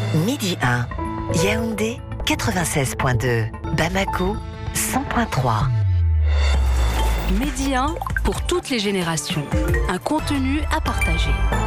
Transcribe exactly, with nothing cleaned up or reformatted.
Midi un, Yaoundé quatre-vingt-seize virgule deux, Bamako cent virgule trois. Midi un pour toutes les générations. Un contenu à partager.